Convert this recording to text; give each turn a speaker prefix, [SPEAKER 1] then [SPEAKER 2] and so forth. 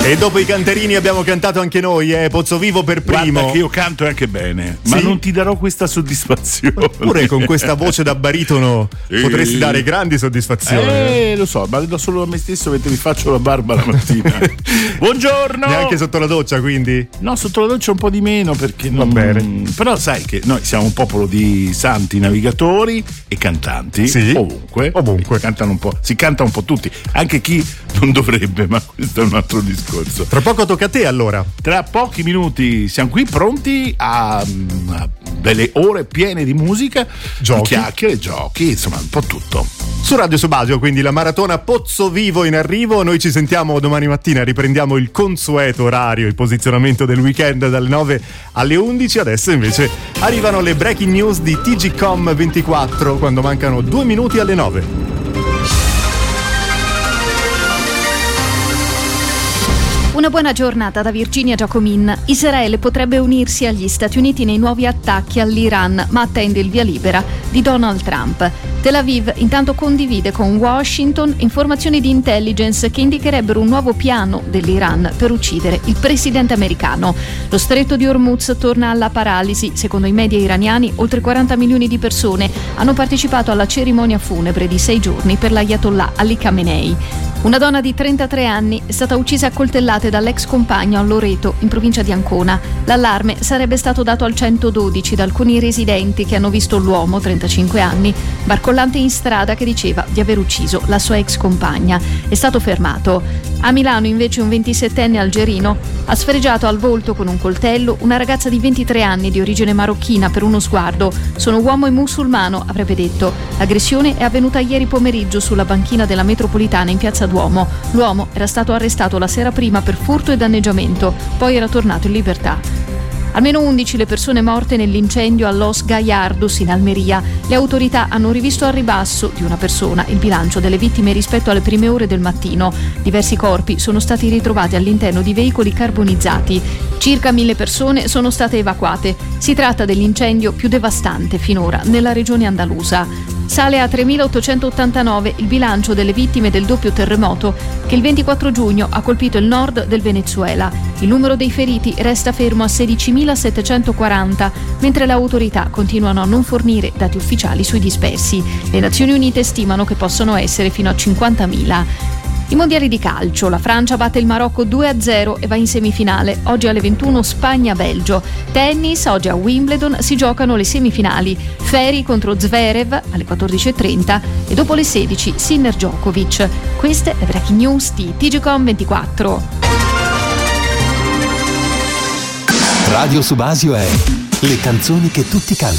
[SPEAKER 1] E dopo i cantarini abbiamo cantato anche noi, Pozzovivo per primo.
[SPEAKER 2] Guarda che io canto anche bene, ma
[SPEAKER 1] sì?
[SPEAKER 2] non ti darò questa soddisfazione.
[SPEAKER 1] Pure con questa voce da baritono potresti dare grandi soddisfazioni.
[SPEAKER 2] Lo so, ma lo do solo a me stesso mentre mi faccio la barba la mattina. Buongiorno!
[SPEAKER 1] Neanche sotto la doccia, quindi?
[SPEAKER 2] No, sotto la doccia un po' di meno perché non...
[SPEAKER 1] Va bene.
[SPEAKER 2] Però sai che noi siamo un popolo di santi navigatori e cantanti.
[SPEAKER 1] Sì.
[SPEAKER 2] Ovunque.
[SPEAKER 1] Cantano
[SPEAKER 2] un po'. Si canta un po' tutti. Anche chi non dovrebbe, ma questo è un altro discorso.
[SPEAKER 1] Tra poco tocca a te allora.
[SPEAKER 2] Tra pochi minuti siamo qui pronti a delle ore piene di musica,
[SPEAKER 1] giochi,
[SPEAKER 2] chiacchiere, giochi, insomma un po' tutto.
[SPEAKER 1] Su Radio Subasio, quindi la maratona Pozzovivo in arrivo. Noi ci sentiamo domani mattina, riprendiamo il consueto orario, il posizionamento del weekend dalle 9 alle 11. Adesso invece arrivano le breaking news di TGcom 24 quando mancano 2 minuti alle 9.
[SPEAKER 3] Una buona giornata da Virginia Giacomin. Israele potrebbe unirsi agli Stati Uniti nei nuovi attacchi all'Iran, ma attende il via libera di Donald Trump. Tel Aviv intanto condivide con Washington informazioni di intelligence che indicherebbero un nuovo piano dell'Iran per uccidere il presidente americano. Lo stretto di Hormuz torna alla paralisi. Secondo i media iraniani, oltre 40 milioni di persone hanno partecipato alla cerimonia funebre di 6 giorni per l'Ayatollah Ali Khamenei. Una donna di 33 anni è stata uccisa a coltellate dall'ex compagno a Loreto, in provincia di Ancona. L'allarme sarebbe stato dato al 112 da alcuni residenti che hanno visto l'uomo, 35 anni, barcollante in strada che diceva di aver ucciso la sua ex compagna. È stato fermato. A Milano invece un 27enne algerino ha sfregiato al volto con un coltello una ragazza di 23 anni di origine marocchina per uno sguardo. Sono uomo e musulmano, avrebbe detto. L'aggressione è avvenuta ieri pomeriggio sulla banchina della metropolitana in piazza Duomo. L'uomo era stato arrestato la sera prima per furto e danneggiamento, poi era tornato in libertà. Almeno 11 le persone morte nell'incendio a Los Gallardos in Almeria. Le autorità hanno rivisto al ribasso di una persona il bilancio delle vittime rispetto alle prime ore del mattino. Diversi corpi sono stati ritrovati all'interno di veicoli carbonizzati. Circa 1000 persone sono state evacuate. Si tratta dell'incendio più devastante finora nella regione andalusa. Sale a 3.889 il bilancio delle vittime del doppio terremoto che il 24 giugno ha colpito il nord del Venezuela. Il numero dei feriti resta fermo a 16.740, mentre le autorità continuano a non fornire dati ufficiali sui dispersi. Le Nazioni Unite stimano che possano essere fino a 50.000. I mondiali di calcio, la Francia batte il Marocco 2-0 e va in semifinale. Oggi alle 21 Spagna-Belgio. Tennis, oggi a Wimbledon si giocano le semifinali. Ferri contro Zverev alle 14.30 e dopo le 16 Sinner-Djokovic. Queste le breaking news di TGcom 24.
[SPEAKER 4] Radio Subasio è le canzoni che tutti cantano.